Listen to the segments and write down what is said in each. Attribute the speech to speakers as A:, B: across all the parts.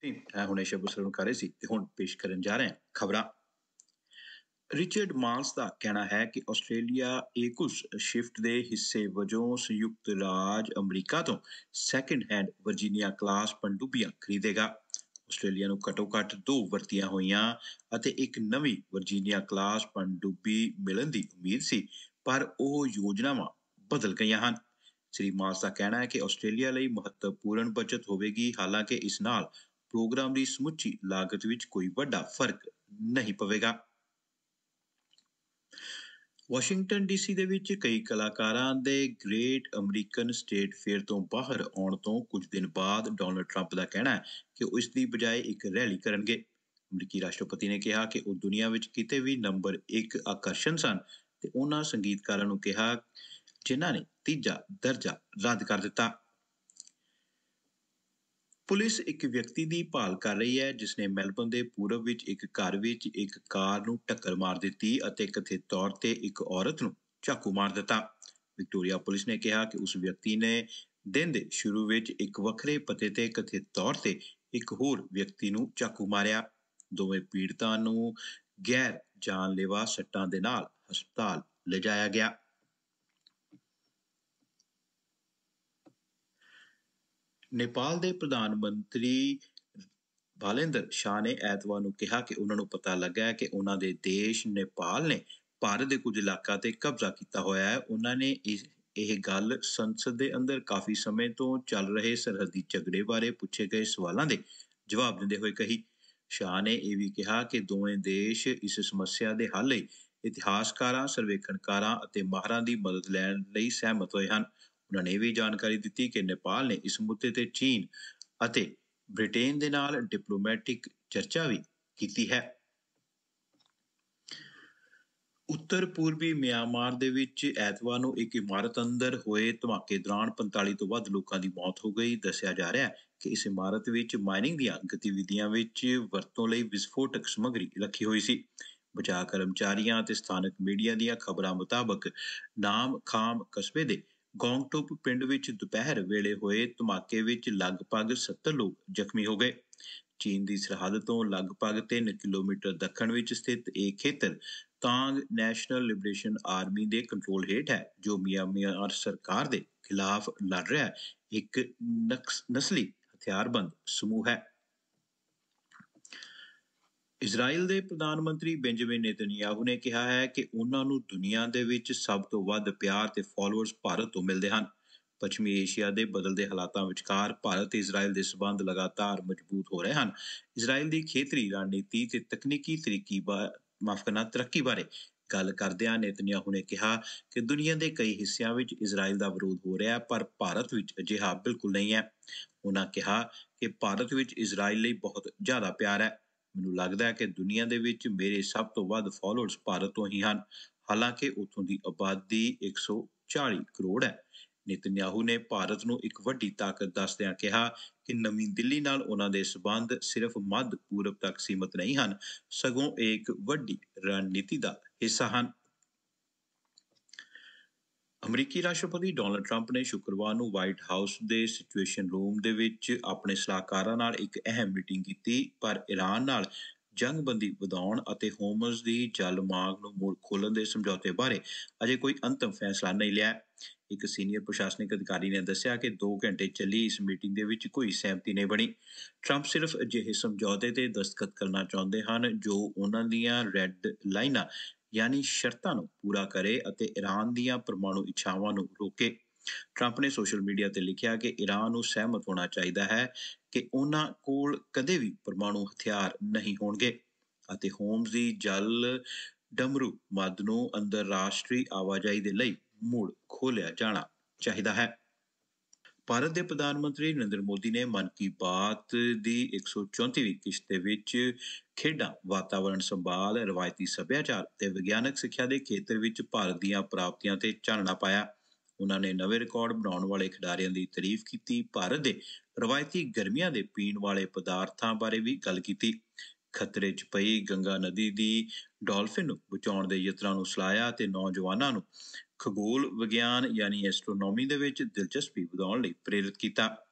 A: ਹੁਣੇ ਸ਼ਬਦ ਸਰਵਣ ਕਰ ਰਹੇ ਸੀ ਤੇ ਹੁਣ ਪੇਸ਼ ਕਰਨ ਜਾ ਰਹੇ ਹਾਂ ਖਬਰਾਂ। ਰਿਚਰਡ ਮਾਲਸ ਦਾ ਕਹਿਣਾ ਹੈ ਕਿ ਆਸਟ੍ਰੇਲੀਆ ਏਕੁਸ ਸ਼ਿਫਟ ਦੇ ਹਿੱਸੇ ਵਜੋਂ ਸੰਯੁਕਤ ਰਾਜ ਅਮਰੀਕਾ ਤੋਂ second hand Virginia class ਪਣਡੁੱਬੀਆਂ ਖਰੀਦੇਗਾ। Australia ਨੂੰ ਘੱਟੋ ਘੱਟ 2 ਵਰਤੀਆਂ ਹੋਈਆਂ ਅਤੇ ਇੱਕ ਨਵੀਂ ਵਰਜੀਨੀਆ ਕਲਾਸ ਪਣਡੁੱਬੀ ਮਿਲਣ ਦੀ ਉਮੀਦ ਸੀ, ਪਰ ਉਹ ਯੋਜਨਾਵਾਂ ਬਦਲ ਗਈਆਂ ਹਨ। ਸ੍ਰੀ ਮਾਲਸ ਦਾ ਕਹਿਣਾ ਹੈ ਕਿ ਆਸਟ੍ਰੇਲੀਆ ਲਈ ਮਹੱਤਵਪੂਰਨ ਬਚਤ ਹੋਵੇਗੀ, ਹਾਲਾਂਕਿ ਇਸ ਨਾਲ ਪ੍ਰੋਗਰਾਮ ਦੀ ਸਮੁੱਚੀ ਲਾਗਤ ਵਿੱਚ ਕੋਈ ਵੱਡਾ ਫਰਕ ਨਹੀਂ ਪਵੇਗਾ। ਵਾਸ਼ਿੰਗਟਨ ਡੀਸੀ ਦੇ ਵਿੱਚ ਕਈ ਕਲਾਕਾਰਾਂ ਦੇ ਗ੍ਰੇਟ ਅਮਰੀਕਨ ਸਟੇਟ ਫੇਅਰ ਤੋਂ ਬਾਹਰ ਆਉਣ ਤੋਂ ਕੁਝ ਦਿਨ ਬਾਅਦ ਡੋਨਲਡ ਟਰੰਪ ਦਾ ਕਹਿਣਾ ਹੈ ਕਿ ਉਹ ਇਸ ਦੀ ਬਜਾਏ ਇੱਕ ਰੈਲੀ ਕਰਨਗੇ। ਅਮਰੀਕੀ ਰਾਸ਼ਟਰਪਤੀ ਨੇ ਕਿਹਾ ਕਿ ਉਹ ਦੁਨੀਆ ਵਿੱਚ ਕਿਤੇ ਵੀ ਨੰਬਰ 1 ਆਕਰਸ਼ਣ ਸਨ ਤੇ ਉਹਨਾਂ ਸੰਗੀਤਕਾਰਾਂ ਨੂੰ ਕਿਹਾ ਜਿਨ੍ਹਾਂ ਨੇ ਤੀਜਾ ਦਰਜਾ ਰੱਦ ਕਰ ਦਿੱਤਾ। ਪੁਲਿਸ ਇੱਕ ਵਿਅਕਤੀ ਦੀ ਭਾਲ ਕਰ ਰਹੀ ਹੈ ਜਿਸ ਨੇ ਮੈਲਬਨ ਦੇ ਪੂਰਬ ਵਿੱਚ ਇੱਕ ਘਰ ਵਿੱਚ ਇੱਕ ਕਾਰ ਨੂੰ ਟੱਕਰ ਮਾਰ ਦਿੱਤੀ ਅਤੇ ਕਥਿਤ ਤੌਰ ਤੇ ਇੱਕ ਔਰਤ ਨੂੰ ਚਾਕੂ ਮਾਰ ਦਿੱਤਾ। ਵਿਕਟੋਰੀਆ ਪੁਲਿਸ ਨੇ ਕਿਹਾ ਕਿ ਉਸ ਵਿਅਕਤੀ ਨੇ ਦਿਨ ਦੇ ਸ਼ੁਰੂ ਵਿੱਚ ਇੱਕ ਵੱਖਰੇ ਪਤੇ ਤੇ ਕਥਿਤ ਤੌਰ ਤੇ ਇੱਕ ਹੋਰ ਵਿਅਕਤੀ ਨੂੰ ਚਾਕੂ ਮਾਰਿਆ। ਦੋਵੇਂ ਪੀੜਤਾਂ ਨੂੰ ਗੈਰ ਜਾਨਲੇਵਾ ਸੱਟਾਂ ਦੇ ਨਾਲ ਹਸਪਤਾਲ ਲਿਜਾਇਆ ਗਿਆ। ਨੇਪਾਲ ਦੇ ਪ੍ਰਧਾਨ ਮੰਤਰੀ ਬਾਲੇਂਦਰ ਸ਼ਾਹ ਨੇ ਐਤਵਾਰ ਨੂੰ ਕਿਹਾ ਕਿ ਉਹਨਾਂ ਨੂੰ ਪਤਾ ਲੱਗਾ ਹੈ ਕਿ ਉਹਨਾਂ ਦੇ ਦੇਸ਼ ਨੇਪਾਲ ਨੇ ਭਾਰਤ ਦੇ ਕੁਝ ਇਲਾਕਿਆਂ ਤੇ ਕਬਜ਼ਾ ਕੀਤਾ ਹੋਇਆ ਹੈ। ਉਹਨਾਂ ਨੇ ਇਹ ਗੱਲ ਸੰਸਦ ਦੇ ਅੰਦਰ ਕਾਫੀ ਸਮੇਂ ਤੋਂ ਚੱਲ ਰਹੇ ਸਰਹੱਦੀ ਝਗੜੇ ਬਾਰੇ ਪੁੱਛੇ ਗਏ ਸਵਾਲਾਂ ਦੇ ਜਵਾਬ ਦਿੰਦੇ ਹੋਏ ਕਹੀ। ਸ਼ਾਹ ਨੇ ਇਹ ਵੀ ਕਿਹਾ ਕਿ ਦੋਵੇਂ ਦੇਸ਼ ਇਸ ਸਮੱਸਿਆ ਦੇ ਹੱਲ ਲਈ ਇਤਿਹਾਸਕਾਰਾਂ, ਸਰਵੇਖਣਕਾਰਾਂ ਅਤੇ ਮਾਹਰਾਂ ਦੀ ਮਦਦ ਲੈਣ ਲਈ ਸਹਿਮਤ ਹੋਏ ਹਨ। ਉਹਨਾਂ ਨੇ ਇਹ ਵੀ ਜਾਣਕਾਰੀ ਦਿੱਤੀ ਕਿ ਨੇਪਾਲ ਨੇ ਇਸ ਮੁੱਦੇ ਤੇ ਚੀਨ ਅਤੇ ਬ੍ਰਿਟੇਨ ਦੇ ਨਾਲ ਡਿਪਲੋਮੈਟਿਕ ਚਰਚਾ ਵੀ ਕੀਤੀ ਹੈ। ਉੱਤਰ ਪੂਰਬੀ ਮਿਆਂਮਾਰ ਦੇ ਵਿੱਚ ਐਤਵਾਰ ਨੂੰ ਇੱਕ ਇਮਾਰਤ ਅੰਦਰ ਹੋਏ ਧਮਾਕੇ ਦੌਰਾਨ 45 ਤੋਂ ਵੱਧ ਲੋਕਾਂ ਦੀ ਮੌਤ ਹੋ ਗਈ। ਦੱਸਿਆ ਜਾ ਰਿਹਾ ਹੈ ਕਿ ਇਸ ਇਮਾਰਤ ਵਿੱਚ ਮਾਈਨਿੰਗ ਦੀਆਂ ਗਤੀਵਿਧੀਆਂ ਵਿੱਚ ਵਰਤੋਂ ਲਈ ਵਿਸਫੋਟਕ ਸਮੱਗਰੀ ਰੱਖੀ ਹੋਈ ਸੀ। ਬਚਾਅ ਕਰਮਚਾਰੀਆਂ ਅਤੇ ਸਥਾਨਕ ਮੀਡੀਆ ਦੀਆਂ ਖਬਰਾਂ ਮੁਤਾਬਕ ਨਾਮ ਖਾਮ ਕਸਬੇ ਦੇ ਗੋਂਗਟੋਪ ਪਿੰਡ ਵਿੱਚ ਦੁਪਹਿਰ ਵੇਲੇ ਹੋਏ ਧਮਾਕੇ ਵਿੱਚ ਲਗਭਗ 70 ਲੋਕ ਜ਼ਖਮੀ ਹੋ ਗਏ। ਚੀਨ ਦੀ ਸਰਹੱਦ ਤੋਂ ਲਗਭਗ 3 ਕਿਲੋਮੀਟਰ ਦੱਖਣ ਵਿੱਚ ਸਥਿਤ ਇਹ ਖੇਤਰ ਤਾਂਗ ਨੈਸ਼ਨਲ ਲਿਬਰੇਸ਼ਨ ਆਰਮੀ ਦੇ ਕੰਟਰੋਲ ਹੇਠ ਹੈ, ਜੋ ਮਿਆਂਮਾਰ ਸਰਕਾਰ ਦੇ ਖਿਲਾਫ ਲੜ ਰਿਹਾ ਇੱਕ ਨਸਲੀ ਹਥਿਆਰਬੰਦ ਸਮੂਹ ਹੈ। ਇਜ਼ਰਾਈਲ ਦੇ ਪ੍ਰਧਾਨ ਮੰਤਰੀ ਬੈਂਜਾਮਿਨ ਨੇਤਨਯਾਹੂ ਨੇ ਕਿਹਾ ਹੈ ਕਿ ਉਹਨਾਂ ਨੂੰ ਦੁਨੀਆ ਦੇ ਵਿੱਚ ਸਭ ਤੋਂ ਵੱਧ ਪਿਆਰ ਤੇ ਫਾਲੋਅਰਸ ਭਾਰਤ ਤੋਂ ਮਿਲਦੇ ਹਨ। ਪੱਛਮੀ ਏਸ਼ੀਆ ਦੇ ਬਦਲਦੇ ਹਾਲਾਤਾਂ ਵਿਚਕਾਰ ਭਾਰਤ ਤੇ ਇਜ਼ਰਾਈਲ ਦੇ ਸਬੰਧ ਲਗਾਤਾਰ ਮਜ਼ਬੂਤ ਹੋ ਰਹੇ ਹਨ। ਇਜ਼ਰਾਈਲ ਦੀ ਖੇਤਰੀ ਰਣਨੀਤੀ ਤੇ ਤਕਨੀਕੀ ਤਰੱਕੀ ਬਾਰੇ ਗੱਲ ਕਰਦਿਆਂ ਨੇਤਨਯਾਹੂ ਨੇ ਕਿਹਾ ਕਿ ਦੁਨੀਆ ਦੇ ਕਈ ਹਿੱਸਿਆਂ ਵਿੱਚ ਇਜ਼ਰਾਈਲ ਦਾ ਵਿਰੋਧ ਹੋ ਰਿਹਾ ਹੈ, ਪਰ ਭਾਰਤ ਵਿੱਚ ਅਜਿਹਾ ਬਿਲਕੁਲ ਨਹੀਂ ਹੈ। ਉਹਨਾਂ ਕਿਹਾ ਕਿ ਭਾਰਤ ਵਿੱਚ ਇਜ਼ਰਾਈਲ ਲਈ ਬਹੁਤ ਜ਼ਿਆਦਾ ਪਿਆਰ ਹੈ। ਮੈਨੂੰ ਲੱਗਦਾ ਹੈ ਕਿ ਦੁਨੀਆ ਦੇ ਵਿੱਚ ਮੇਰੇ ਸਭ ਤੋਂ ਵੱਧ ਫਾਲੋਅਰਸ ਭਾਰਤ ਤੋਂ ਹੀ ਹਨ, ਹਾਲਾਂਕਿ ਉੱਥੋਂ ਦੀ ਆਬਾਦੀ 140 ਕਰੋੜ ਹੈ। ਨੇਤਨਯਾਹੂ ਨੇ ਭਾਰਤ ਨੂੰ ਇੱਕ ਵੱਡੀ ਤਾਕਤ ਦੱਸਦਿਆਂ ਕਿਹਾ ਕਿ ਨਵੀਂ ਦਿੱਲੀ ਨਾਲ ਉਹਨਾਂ ਦੇ ਸਬੰਧ ਸਿਰਫ ਮੱਧ ਪੂਰਬ ਤੱਕ ਸੀਮਤ ਨਹੀਂ ਹਨ, ਸਗੋਂ ਇਹ ਇੱਕ ਵੱਡੀ ਰਣਨੀਤੀ ਦਾ ਹਿੱਸਾ ਹਨ। ਅਮਰੀਕੀ ਰਾਸ਼ਟਰਪਤੀ ਡੋਨਲਡ ਟਰੰਪ ਨੇ ਸ਼ੁੱਕਰਵਾਰ ਨੂੰ ਵਾਈਟ ਹਾਊਸ ਦੇ ਸਿਚੁਏਸ਼ਨ ਰੂਮ ਦੇ ਵਿੱਚ ਆਪਣੇ ਸਲਾਹਕਾਰਾਂ ਨਾਲ ਇੱਕ ਅਹਿਮ ਮੀਟਿੰਗ ਕੀਤੀ, ਪਰ ਈਰਾਨ ਨਾਲ ਜੰਗਬੰਦੀ ਵਧਾਉਣ ਅਤੇ ਹੋਰਮਜ਼ ਦੀ ਜਲ ਮਾਰਗ ਨੂੰ ਮੁੜ ਖੋਲ੍ਹਣ ਦੇ ਸਮਝੌਤੇ ਬਾਰੇ ਅਜੇ ਕੋਈ ਅੰਤਮ ਫੈਸਲਾ ਨਹੀਂ ਲਿਆ। ਇੱਕ ਸੀਨੀਅਰ ਪ੍ਰਸ਼ਾਸਨਿਕ ਅਧਿਕਾਰੀ ਨੇ ਦੱਸਿਆ ਕਿ 2 ਘੰਟੇ ਚੱਲੀ ਇਸ ਮੀਟਿੰਗ ਦੇ ਵਿੱਚ ਕੋਈ ਸਹਿਮਤੀ ਨਹੀਂ ਬਣੀ। ਟਰੰਪ ਸਿਰਫ ਅਜਿਹੇ ਸਮਝੌਤੇ ਤੇ ਦਸਤਖਤ ਕਰਨਾ ਚਾਹੁੰਦੇ ਹਨ ਜੋ ਉਹਨਾਂ ਦੀਆਂ ਰੈੱਡ ਲਾਈਨਾਂ ਯਾਨੀ ਸ਼ਰਤਾਂ ਨੂੰ ਪੂਰਾ ਕਰੇ ਅਤੇ ਈਰਾਨ ਦੀਆਂ ਪਰਮਾਣੂ ਇੱਛਾਵਾਂ ਨੂੰ ਰੋਕੇ। ਟਰੰਪ ਨੇ ਸੋਸ਼ਲ ਮੀਡੀਆ ਤੇ ਲਿਖਿਆ ਕਿ ਈਰਾਨ ਨੂੰ ਸਹਿਮਤ ਹੋਣਾ ਚਾਹੀਦਾ ਹੈ ਕਿ ਉਹਨਾਂ ਕੋਲ ਕਦੇ ਵੀ ਪਰਮਾਣੂ ਹਥਿਆਰ ਨਹੀਂ ਹੋਣਗੇ ਅਤੇ ਹੋਰਮਜ਼ ਦੀ ਜਲ ਡਮਰੂ ਮੱਧ ਨੂੰ ਅੰਤਰਰਾਸ਼ਟਰੀ ਆਵਾਜਾਈ ਦੇ ਲਈ ਮੁੜ ਖੋਲ੍ਹਿਆ ਜਾਣਾ ਚਾਹੀਦਾ ਹੈ। ਭਾਰਤ ਦੇ ਪ੍ਰਧਾਨ ਮੰਤਰੀ ਨਰਿੰਦਰ ਮੋਦੀ ਨੇ ਮਨ ਕੀ ਬਾਤ ਦੀ 134ਵੀਂ ਕਿਸ਼ਤ ਦੇ ਵਿੱਚ ਖੇਡਾਂ, ਵਾਤਾਵਰਣ ਸੰਭਾਲ, ਰਵਾਇਤੀ ਸੱਭਿਆਚਾਰ ਤੇ ਵਿਗਿਆਨਕ ਸਿੱਖਿਆ ਦੇ ਖੇਤਰ ਵਿੱਚ ਭਾਰਤ ਦੀਆਂ ਪ੍ਰਾਪਤੀਆਂ ਤੇ ਚਾਨਣਾ ਪਾਇਆ। ਉਹਨਾਂ ਨੇ ਨਵੇਂ ਰਿਕਾਰਡ ਬਣਾਉਣ ਵਾਲੇ ਖਿਡਾਰੀਆਂ ਦੀ ਤਾਰੀਫ ਕੀਤੀ। ਭਾਰਤ ਦੇ ਰਵਾਇਤੀ ਗਰਮੀਆਂ ਦੇ ਪੀਣ ਵਾਲੇ ਪਦਾਰਥਾਂ ਬਾਰੇ ਵੀ ਗੱਲ ਕੀਤੀ। ਖਤਰੇ 'ਚ ਪਈ ਗੰਗਾ ਨਦੀ ਦੀ ਡਾਲਫਿਨ ਨੂੰ ਬਚਾਉਣ ਦੇ ਯਤਨਾਂ ਨੂੰ ਸਲਾਹਿਆ ਤੇ ਨੌਜਵਾਨਾਂ ਨੂੰ ਖਗੋਲ ਵਿਗਿਆਨ ਯਾਨੀ ਐਸਟਰੋਨੋਮੀ ਦੇ ਵਿੱਚ ਦਿਲਚਸਪੀ ਵਧਾਉਣ ਲਈ ਪ੍ਰੇਰਿਤ ਕੀਤਾ।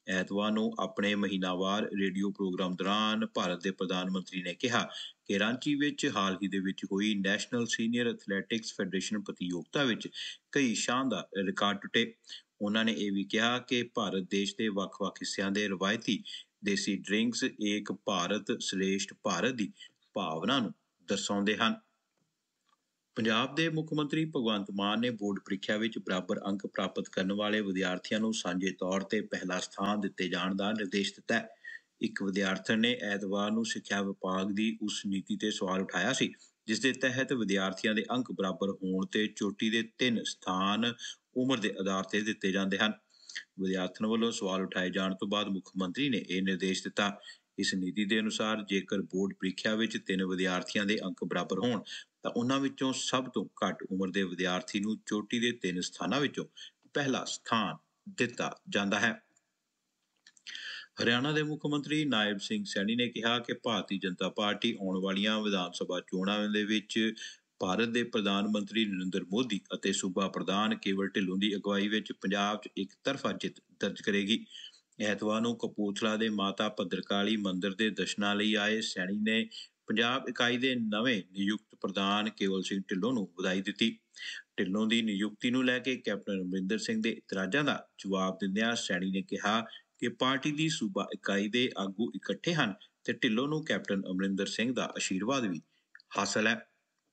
A: ਐਤਵਾਰ ਨੂੰ ਆਪਣੇ ਮਹੀਨਾਵਾਰ ਰੇਡੀਓ ਪ੍ਰੋਗਰਾਮ ਦੌਰਾਨ ਭਾਰਤ ਦੇ ਪ੍ਰਧਾਨ ਮੰਤਰੀ ਨੇ ਕਿਹਾ ਕਿ ਰਾਂਚੀ ਵਿੱਚ ਹਾਲ ਹੀ ਦੇ ਵਿੱਚ ਹੋਈ ਨੈਸ਼ਨਲ ਸੀਨੀਅਰ ਐਥਲੈਟਿਕਸ ਫੈਡਰੇਸ਼ਨ ਪ੍ਰਤੀਯੋਗਤਾ ਵਿੱਚ ਕਈ ਸ਼ਾਨਦਾਰ ਰਿਕਾਰਡ ਟੁੱਟੇ। ਉਹਨਾਂ ਨੇ ਇਹ ਵੀ ਕਿਹਾ ਕਿ ਭਾਰਤ ਦੇਸ਼ ਦੇ ਵੱਖ-ਵੱਖ ਹਿੱਸਿਆਂ ਦੇ ਰਵਾਇਤੀ ਦੇਸੀ ਡਰਿੰਕਸ ਏਕ ਭਾਰਤ ਸ੍ਰੇਸ਼ਠ ਭਾਰਤ ਦੀ ਭਾਵਨਾ ਨੂੰ ਦਰਸਾਉਂਦੇ ਹਨ। ਪੰਜਾਬ ਦੇ ਮੁੱਖ ਮੰਤਰੀ ਭਗਵੰਤ ਮਾਨ ਨੇ ਬੋਰਡ ਪ੍ਰੀਖਿਆ ਵਿੱਚ ਬਰਾਬਰ ਅੰਕ ਪ੍ਰਾਪਤ ਕਰਨ ਵਾਲੇ ਵਿਦਿਆਰਥੀਆਂ ਨੂੰ ਸਾਂਝੇ ਤੌਰ ਤੇ ਪਹਿਲਾ ਸਥਾਨ ਦਿੱਤੇ ਜਾਣ ਦਾ ਨਿਰਦੇਸ਼ ਦਿੱਤਾ ਹੈ। ਇੱਕ ਵਿਦਿਆਰਥਣ ਨੇ ਐਤਵਾਰ ਨੂੰ ਸਿੱਖਿਆ ਵਿਭਾਗ ਦੀ ਉਸ ਨੀਤੀ ਤੇ ਸਵਾਲ ਉਠਾਇਆ ਸੀ ਜਿਸ ਦੇ ਤਹਿਤ ਵਿਦਿਆਰਥੀਆਂ ਦੇ ਅੰਕ ਬਰਾਬਰ ਹੋਣ ਤੇ ਚੋਟੀ ਦੇ 3 ਸਥਾਨ ਉਮਰ ਦੇ ਆਧਾਰ ਤੇ ਦਿੱਤੇ ਜਾਂਦੇ ਹਨ। ਵਿਦਿਆਰਥਣ ਵੱਲੋਂ ਸਵਾਲ ਉਠਾਏ ਜਾਣ ਤੋਂ ਬਾਅਦ ਮੁੱਖ ਮੰਤਰੀ ਨੇ ਇਹ ਨਿਰਦੇਸ਼ ਦਿੱਤਾ। ਇਸ ਨੀਤੀ ਦੇ ਅਨੁਸਾਰ ਜੇਕਰ ਬੋਰਡ ਪ੍ਰੀਖਿਆ ਵਿੱਚ 3 ਵਿਦਿਆਰਥੀਆਂ ਦੇ ਅੰਕ ਬਰਾਬਰ ਹੋਣ ਤਾਂ ਉਹਨਾਂ ਵਿੱਚੋਂ ਸਭ ਤੋਂ ਘੱਟ ਉਮਰ ਦੇ ਵਿਦਿਆਰਥੀ ਨੂੰ ਚੋਟੀ ਦੇ 3 ਸਥਾਨਾਂ ਵਿੱਚੋਂ ਪਹਿਲਾ ਸਥਾਨ ਦਿੱਤਾ ਜਾਂਦਾ ਹੈ। ਹਰਿਆਣਾ ਦੇ ਮੁੱਖ ਮੰਤਰੀ ਨਾਇਬ ਸਿੰਘ ਸੈਣੀ ਨੇ ਕਿਹਾ ਕਿ ਭਾਰਤੀ ਜਨਤਾ ਪਾਰਟੀ ਆਉਣ ਵਾਲੀਆਂ ਵਿਧਾਨ ਸਭਾ ਚੋਣਾਂ ਦੇ ਵਿੱਚ ਭਾਰਤ ਦੇ ਪ੍ਰਧਾਨ ਮੰਤਰੀ ਨਰਿੰਦਰ ਮੋਦੀ ਅਤੇ ਸੂਬਾ ਪ੍ਰਧਾਨ ਕੇਵਲ ਢਿੱਲੋਂ ਦੀ ਅਗਵਾਈ ਵਿੱਚ ਪੰਜਾਬ 'ਚ ਇੱਕ ਤਰਫਾ ਜਿੱਤ ਦਰਜ ਕਰੇਗੀ। ਐਤਵਾਰ ਨੂੰ ਕਪੂਰਥਲਾ ਦੇ ਮਾਤਾ ਭੱਦਰਕਾਲੀ ਮੰਦਿਰ ਦੇ ਦਰਸ਼ਨਾਂ ਲਈ ਆਏ ਸੈਣੀ ਨੇ ਪੰਜਾਬ ਇਕਾਈ ਦੇ ਨਵੇਂ ਨਿਯੁਕਤ ਪ੍ਰਧਾਨ ਕੇਵਲ ਸਿੰਘ ਢਿੱਲੋਂ ਨੂੰ ਵਧਾਈ ਦਿੱਤੀ। ਢਿੱਲੋਂ ਦੀ ਨਿਯੁਕਤੀ ਨੂੰ ਲੈ ਕੇ ਕੈਪਟਨ ਅਮਰਿੰਦਰ ਸਿੰਘ ਦੇ ਇਤਰਾਜ਼ਾਂ ਦਾ ਜਵਾਬ ਦਿੰਦਿਆਂ ਸੈਣੀ ਨੇ ਕਿਹਾ ਕਿ ਪਾਰਟੀ ਦੀ ਸੂਬਾ ਇਕਾਈ ਦੇ ਆਗੂ ਇਕੱਠੇ ਹਨ ਤੇ ਢਿੱਲੋਂ ਨੂੰ ਕੈਪਟਨ ਅਮਰਿੰਦਰ ਸਿੰਘ ਦਾ ਆਸ਼ੀਰਵਾਦ ਵੀ ਹਾਸਲ ਹੈ।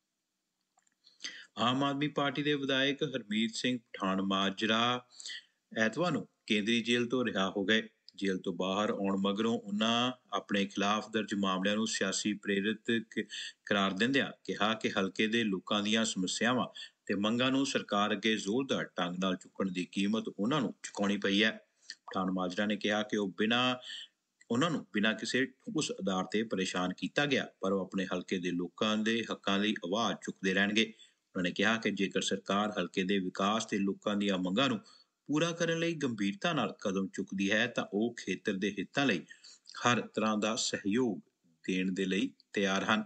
A: ਆਮ ਆਦਮੀ ਪਾਰਟੀ ਦੇ ਵਿਧਾਇਕ ਹਰਮੀਤ ਸਿੰਘ ਪਠਾਨ ਮਾਜਰਾ ਐਤਵਾਰ ਨੂੰ ਕੇਂਦਰੀ ਜੇਲ੍ਹ ਤੋਂ ਰਿਹਾ ਹੋ ਗਏ। ਜੇਲ੍ਹ ਤੋਂ ਬਾਹਰ ਆਉਣ ਮਗਰੋਂ ਉਹਨਾਂ ਆਪਣੇ ਖਿਲਾਫ ਦਰਜ ਮਾਮਲਿਆਂ ਨੂੰ ਸਿਆਸੀ ਪ੍ਰੇਰਿਤ ਕਰਾਰ ਦਿੰਦਿਆਂ ਕਿਹਾ ਕਿ ਹਲਕੇ ਦੇ ਲੋਕਾਂ ਦੀਆਂ ਸਮੱਸਿਆਵਾਂ ਤੇ ਮੰਗਾਂ ਨੂੰ ਸਰਕਾਰ ਅੱਗੇ ਜ਼ੋਰਦਾਰ ਢੰਗ ਨਾਲ ਚੁੱਕਣ ਦੀ ਕੀਮਤ ਉਹਨਾਂ ਨੂੰ ਚੁਕਾਉਣੀ ਪਈ ਹੈ। ਪਠਾਨ ਮਾਜਰਾ ਨੇ ਕਿਹਾ ਕਿ ਉਹਨਾਂ ਨੂੰ ਬਿਨਾਂ ਕਿਸੇ ਠੋਸ ਆਧਾਰ ਤੇ ਪਰੇਸ਼ਾਨ ਕੀਤਾ ਗਿਆ ਪਰ ਉਹ ਆਪਣੇ ਹਲਕੇ ਦੇ ਲੋਕਾਂ ਦੇ ਹੱਕਾਂ ਲਈ ਆਵਾਜ਼ ਚੁੱਕਦੇ ਰਹਿਣਗੇ। ਉਹਨਾਂ ਨੇ ਕਿਹਾ ਕਿ ਜੇਕਰ ਸਰਕਾਰ ਹਲਕੇ ਦੇ ਵਿਕਾਸ ਤੇ ਲੋਕਾਂ ਦੀਆਂ ਮੰਗਾਂ ਨੂੰ ਪੂਰਾ ਕਰਨ ਲਈ ਗੰਭੀਰਤਾ ਨਾਲ ਕਦਮ ਚੁੱਕਦੀ ਹੈ ਤਾਂ ਉਹ ਖੇਤਰ ਦੇ ਹਿੱਤਾਂ ਲਈ ਹਰ ਤਰ੍ਹਾਂ ਦਾ ਸਹਿਯੋਗ ਦੇਣ ਦੇ ਲਈ ਤਿਆਰ ਹਨ।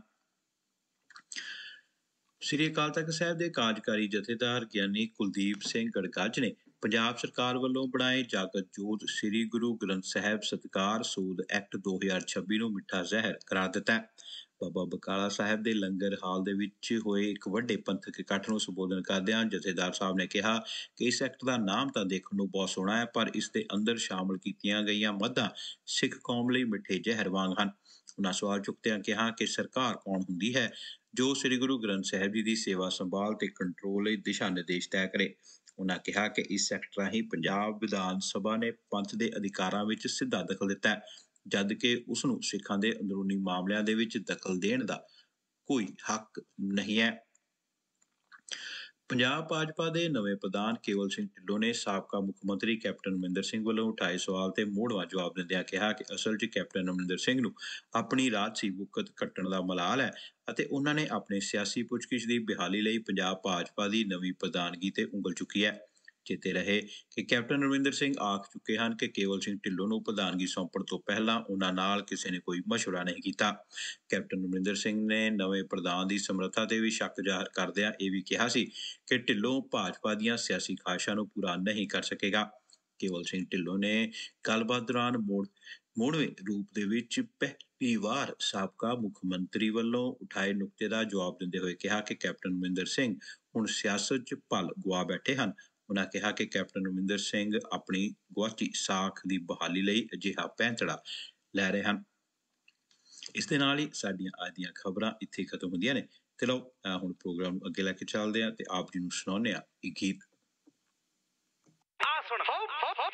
A: ਸ੍ਰੀ ਅਕਾਲ ਤਖਤ ਸਾਹਿਬ ਦੇ ਕਾਰਜਕਾਰੀ ਜਥੇਦਾਰ ਗਿਆਨੀ ਕੁਲਦੀਪ ਸਿੰਘ ਗੜਗੱਜ ਨੇ ਪੰਜਾਬ ਸਰਕਾਰ ਵੱਲੋਂ ਬਣਾਏ ਜਾਗਤ ਜੋਤ ਸ੍ਰੀ ਗੁਰੂ ਗ੍ਰੰਥ ਸਾਹਿਬ ਸਤਿਕਾਰ ਸੋਧ ਐਕਟ 2026 ਨੂੰ ਮਿੱਠਾ ਜ਼ਹਿਰ ਕਰਾਰ ਦਿੱਤਾ ਹੈ। ਬਾਬਾ ਬਕਾਲਾ ਸਾਹਿਬ ਦੇ ਲੰਗਰ ਹਾਲ ਦੇ ਵਿੱਚ ਹੋਏ ਇੱਕ ਵੱਡੇ ਪੰਥਕ ਇਕੱਠ ਨੂੰ ਸੰਬੋਧਨ ਕਰਦਿਆਂ ਜਥੇਦਾਰ ਸਾਹਿਬ ਨੇ ਕਿਹਾ ਕਿ ਇਸ ਐਕਟ ਦਾ ਨਾਮ ਤਾਂ ਦੇਖਣ ਨੂੰ ਬਹੁਤ ਸੋਹਣਾ ਹੈ ਪਰ ਇਸ ਦੇ ਅੰਦਰ ਸ਼ਾਮਲ ਕੀਤੀਆਂ ਗਈਆਂ ਮੱਦਾਂ ਸਿੱਖ ਕੌਮ ਲਈ ਮਿੱਠੇ ਜ਼ਹਿਰ ਵਾਂਗ ਹਨ। ਉਹਨਾਂ ਸਵਾਲ ਚੁੱਕਦਿਆਂ ਕਿਹਾ ਕਿ ਸਰਕਾਰ ਕੌਣ ਹੁੰਦੀ ਹੈ ਜੋ ਸ੍ਰੀ ਗੁਰੂ ਗ੍ਰੰਥ ਸਾਹਿਬ ਜੀ ਦੀ ਸੇਵਾ ਸੰਭਾਲ ਤੇ ਕੰਟਰੋਲ ਲਈ ਦਿਸ਼ਾ ਨਿਰਦੇਸ਼ ਤੈਅ ਕਰੇ। ਉਹਨਾਂ ਕਿਹਾ ਕਿ ਇਸ ਐਕਟ ਰਾਹੀਂ ਪੰਜਾਬ ਵਿਧਾਨ ਸਭਾ ਨੇ ਪੰਥ ਦੇ ਅਧਿਕਾਰਾਂ ਵਿੱਚ ਸਿੱਧਾ ਦਖਲ ਦਿੱਤਾ ਹੈ ਜਦ ਕਿ ਉਸ ਨੂੰ ਸਿੱਖਾਂ ਦੇ ਅੰਦਰੂਨੀ ਮਾਮਲਿਆਂ ਦੇ ਵਿੱਚ ਦਖਲ ਦੇਣ ਦਾ ਕੋਈ ਹੱਕ ਨਹੀਂ ਹੈ। ਪੰਜਾਬ ਭਾਜਪਾ ਦੇ ਨਵੇਂ ਪ੍ਰਧਾਨ ਕੇਵਲ ਸਿੰਘ ਢਿੱਲੋਂ ਨੇ ਸਾਬਕਾ ਮੁੱਖ ਮੰਤਰੀ ਕੈਪਟਨ ਅਮਰਿੰਦਰ ਸਿੰਘ ਵੱਲੋਂ ਉਠਾਏ ਸਵਾਲ ਤੇ ਮੋੜਵਾਂ ਜਵਾਬ ਦਿੰਦਿਆਂ ਕਿਹਾ ਕਿ ਅਸਲ 'ਚ ਕੈਪਟਨ ਅਮਰਿੰਦਰ ਸਿੰਘ ਨੂੰ ਆਪਣੀ ਰਾਜਸੀ ਵੁਕਤ ਕੱਟਣ ਦਾ ਮਲਾਲ ਹੈ ਅਤੇ ਉਹਨਾਂ ਨੇ ਆਪਣੇ ਸਿਆਸੀ ਪੁੱਛਗਿੱਛ ਦੀ ਬਹਾਲੀ ਲਈ ਪੰਜਾਬ ਭਾਜਪਾ ਦੀ ਨਵੀਂ ਪ੍ਰਧਾਨਗੀ ਤੇ ਉਂਗਲ ਚੁੱਕੀ ਹੈ। ਚੇਤੇ ਰਹੇ ਕਿ ਕੈਪਟਨ ਅਮਰਿੰਦਰ ਸਿੰਘ ਆਖ ਚੁੱਕੇ ਹਨ ਕਿ ਕੇਵਲ ਸਿੰਘ ਢਿੱਲੋਂ ਨੂੰ ਪ੍ਰਧਾਨਗੀ ਸੌਂਪਣ ਤੋਂ ਪਹਿਲਾਂ ਉਹਨਾਂ ਨਾਲ ਕਿਸੇ ਨੇ ਕੋਈ ਮਸ਼ਵਰਾ ਨਹੀਂ ਕੀਤਾ। ਕੈਪਟਨ ਅਮਰਿੰਦਰ ਸਿੰਘ ਨੇ ਨਵੇਂ ਪ੍ਰਧਾਨ ਦੀ ਸਮਰੱਥਾ ਤੇ ਵੀ ਸ਼ੱਕ ਜ਼ਾਹਰ ਕਰਦਿਆਂ ਇਹ ਵੀ ਕਿਹਾ ਸੀ ਕਿ ਢਿੱਲੋਂ ਭਾਜਪਾ ਦੀਆਂ ਸਿਆਸੀ ਖਾਹਿਸ਼ਾਂ ਨੂੰ ਪੂਰਾ ਨਹੀਂ ਕਰ ਸਕੇਗਾ। ਕੇਵਲ ਸਿੰਘ ਢਿੱਲੋਂ ਨੇ ਗੱਲਬਾਤ ਦੌਰਾਨ ਮੋੜਵੇਂ ਰੂਪ ਦੇ ਵਿੱਚ ਪਹਿਲੀ ਵਾਰ ਸਾਬਕਾ ਮੁੱਖ ਮੰਤਰੀ ਵੱਲੋਂ ਉਠਾਏ ਨੁਕਤੇ ਦਾ ਜਵਾਬ ਦਿੰਦੇ ਹੋਏ ਕਿਹਾ ਕਿ ਕੈਪਟਨ ਅਮਰਿੰਦਰ ਸਿੰਘ ਹੁਣ ਸਿਆਸਤ 'ਚ ਭਲ ਗੁਆ ਬੈਠੇ ਹਨ। ਉਹਨਾਂ ਕਿਹਾ ਕਿ ਕੈਪਟਨ ਅਮਰਿੰਦਰ ਸਿੰਘ ਆਪਣੀ ਗੁਆਚੀ ਸਾਖ ਦੀ ਬਹਾਲੀ ਲਈ ਅਜਿਹਾ ਪੈਂਤੜਾ ਲੈ ਰਹੇ ਹਨ। ਇਸ ਦੇ ਨਾਲ ਹੀ ਸਾਡੀਆਂ ਅੱਜ ਦੀਆਂ ਖਬਰਾਂ ਇੱਥੇ ਖਤਮ ਹੁੰਦੀਆਂ ਨੇ ਤੇ ਲਓ ਹੁਣ ਪ੍ਰੋਗਰਾਮ ਅੱਗੇ ਲੈ ਕੇ ਚੱਲਦੇ ਹਾਂ ਤੇ ਆਪ ਜੀ ਨੂੰ ਸੁਣਾਉਂਦੇ ਹਾਂ ਇੱਕ ਗੀਤ।